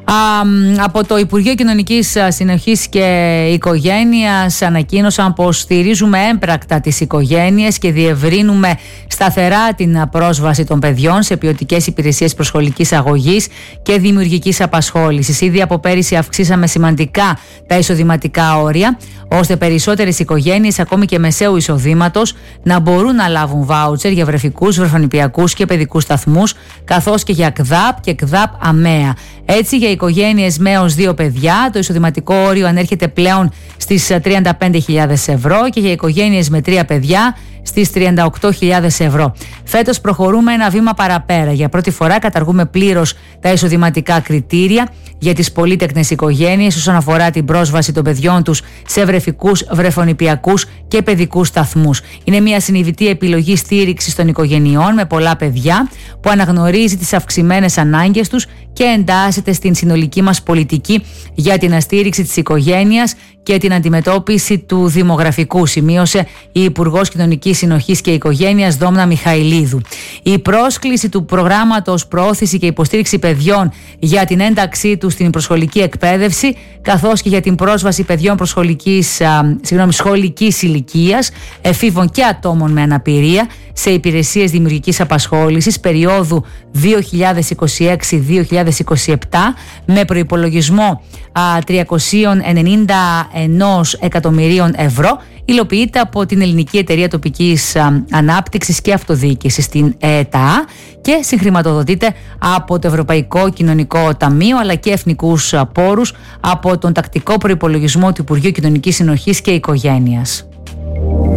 Από το Υπουργείο Κοινωνικής Συνοχής και Οικογένειας ανακοίνωσαν πως στηρίζουμε έμπρακτα τις οικογένειες και διευρύνουμε σταθερά την πρόσβαση των παιδιών σε ποιοτικές υπηρεσίες προσχολικής αγωγής και δημιουργικής απασχόλησης. Ήδη από πέρυσι αυξήσαμε σημαντικά τα εισοδηματικά όρια, ώστε περισσότερες οικογένειες, ακόμη και μεσαίου εισοδήματος, να μπορούν να λάβουν βάουτσερ για βρεφικούς, βρεφονιπιακούς και παιδικούς σταθμούς, καθώς και για ΚΔΑΠ και ΚΔΑΠ ΑΜΕΑ. Έτσι, για οικογένειες με έως 2 παιδιά, το εισοδηματικό όριο ανέρχεται πλέον στις 35.000 ευρώ και για οικογένειες με 3 παιδιά στις 38.000 ευρώ. Φέτος προχωρούμε ένα βήμα παραπέρα. Για πρώτη φορά καταργούμε πλήρως τα εισοδηματικά κριτήρια για τις πολύτεκνες οικογένειες όσον αφορά την πρόσβαση των παιδιών τους σε βρεφικούς, βρεφονιπιακούς και παιδικούς σταθμούς. Είναι μια συνειδητή επιλογή στήριξης των οικογενειών με πολλά παιδιά που αναγνωρίζει τις αυξημένες ανάγκες τους και εντάσσεται στην συνολική μας πολιτική για την αστήριξη της οικογένειας και την αντιμετώπιση του δημογραφικού, σημείωσε η Υπουργός Κοινωνικής Συνοχής και Οικογένειας Δόμνα Μιχαηλίδου. Η πρόσκληση του προγράμματος προώθηση και υποστήριξη παιδιών για την ένταξή τους στην προσχολική εκπαίδευση, καθώς και για την πρόσβαση παιδιών σχολικής ηλικίας, εφήβων και ατόμων με αναπηρία σε υπηρεσίες δημιουργικής απασχόλησης περίοδου 2026-2027 με προϋπολογισμό 391 εκατομμυρίων ευρώ, υλοποιείται από την Ελληνική Εταιρεία Τοπικής Ανάπτυξης και Αυτοδιοίκησης, την ΕΤΑ, και συγχρηματοδοτείται από το Ευρωπαϊκό Κοινωνικό Ταμείο αλλά και εθνικούς πόρους από τον τακτικό προϋπολογισμό του Υπουργείου Κοινωνικής Συνοχής και Οικογένειας.